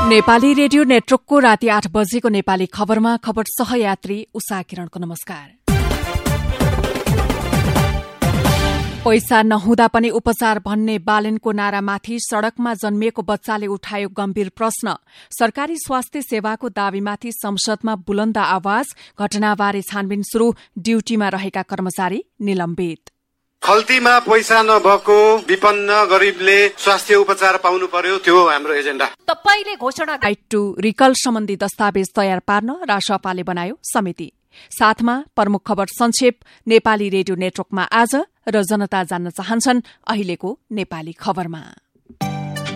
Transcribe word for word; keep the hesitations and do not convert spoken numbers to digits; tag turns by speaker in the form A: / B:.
A: Nepali radio नेटवर्कको राति आठ बजेको नेपाली खबरमा खबर सहयात्री उषा किरणको नमस्कार। पैसा नहुँदा पनि उपचार भन्ने बालेनको नारामाथि सड़कमा जन्मिएको बच्चाले उठायो गम्भीर प्रश्न। सरकारी स्वास्थ्य सेवाको दावीमाथि संसदमा बुलन्द आवाज। घटनाबारे छानबिन शुरू। ड्यूटीमा रहेका कर्मचारी निलम्बित।
B: खल्तीमा पैसा नभएको विपन्न गरीबले स्वास्थ्य उपचार पाउनु पर्यो, त्यो हाम्रो एजेन्डा।
A: तपाईले घोषणा राइट टू रिकल सम्बन्धी दस्तावेज तयार पार्न राष्ट्रपाले बनायो समिति। साथमा प्रमुख खबर संक्षेप। नेपाली रेडियो नेटवर्कमा आज र जनता जान्न चाहन्छन् अहिलेको नेपाली खबरमा।